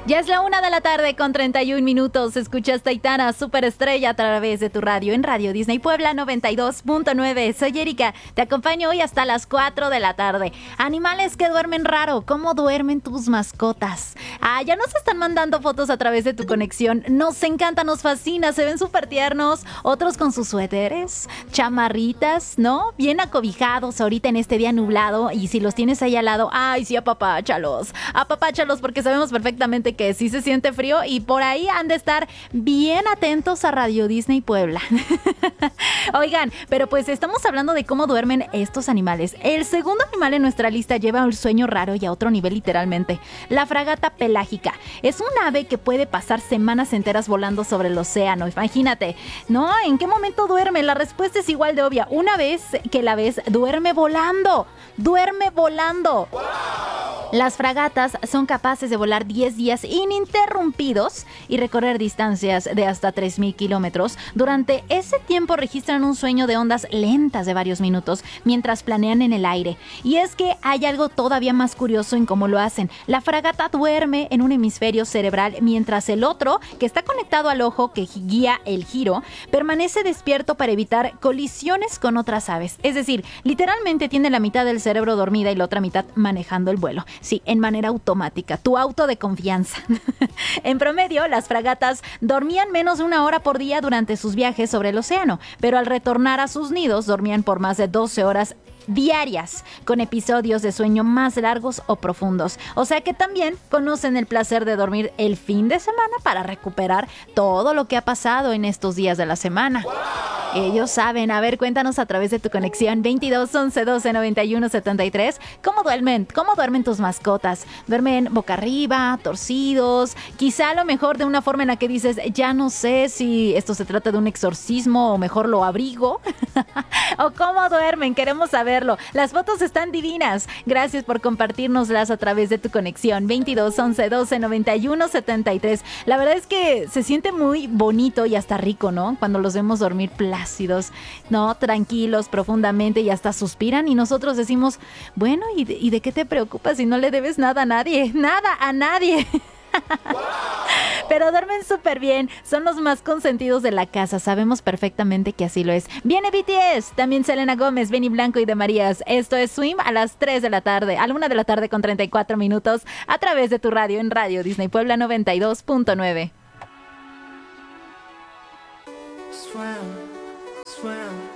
Ya es la 1:00 con 31 minutos. Escuchas Taitana Superestrella a través de tu radio en Radio Disney Puebla 92.9. Soy Erika, te acompaño hoy hasta las 4:00. Animales que duermen raro, ¿cómo duermen tus mascotas? Ya nos están mandando fotos a través de tu conexión. Nos encanta, nos fascina, se ven súper tiernos. Otros con sus suéteres, chamarritas, ¿no? Bien acobijados ahorita en este día nublado. Y si los tienes ahí al lado, ay, sí, apapáchalos porque sabemos perfectamente que sí se siente frío y por ahí han de estar bien atentos a Radio Disney Puebla. Oigan, pero pues estamos hablando de cómo duermen estos animales. El segundo animal en nuestra lista lleva un sueño raro y a otro nivel literalmente. La fragata pelágica. Es un ave que puede pasar semanas enteras volando sobre el océano. Imagínate, ¿no? ¿En qué momento duerme? La respuesta es igual de obvia. Una vez que la ves, duerme volando. ¡Duerme volando! ¡Wow! Las fragatas son capaces de volar 10 días ininterrumpidos y recorrer distancias de hasta 3,000 kilómetros. Durante ese tiempo registran un sueño de ondas lentas de varios minutos mientras planean en el aire. Y es que hay algo todavía más curioso en cómo lo hacen. La fragata duerme en un hemisferio cerebral mientras el otro, que está conectado al ojo que guía el giro, permanece despierto para evitar colisiones con otras aves. Es decir, literalmente tiene la mitad del cerebro dormida y la otra mitad manejando el vuelo. Sí, en manera automática. Tu auto de confianza. En promedio, las fragatas dormían menos de 1 hora por día durante sus viajes sobre el océano, pero al retornar a sus nidos dormían por más de 12 horas diarias, con episodios de sueño más largos o profundos. O sea que también conocen el placer de dormir el fin de semana para recuperar todo lo que ha pasado en estos días de la semana. ¡Wow! Ellos saben. A ver, cuéntanos a través de tu conexión 22 11 12 91 73. ¿Cómo duermen? ¿Cómo duermen tus mascotas? ¿Duermen boca arriba, torcidos? Quizá a lo mejor de una forma en la que dices, ya no sé si esto se trata de un exorcismo o mejor lo abrigo. ¿O cómo duermen? Queremos saberlo. Las fotos están divinas. Gracias por compartirnoslas a través de tu conexión 22 11 12 91 73. La verdad es que se siente muy bonito y hasta rico, ¿no? Cuando los vemos dormir plácidos, ¿no? Tranquilos, profundamente y hasta suspiran y nosotros decimos, bueno, ¿y de qué te preocupas si no le debes nada a nadie? ¡Nada a nadie! ¡Wow! Pero duermen súper bien, son los más consentidos de la casa, sabemos perfectamente que así lo es. Viene BTS, también Selena Gómez, Benny Blanco y De Marías. Esto es Swim a las 3:00, a la 1:00 con 34 minutos, a través de tu radio en Radio Disney Puebla 92.9. Swim.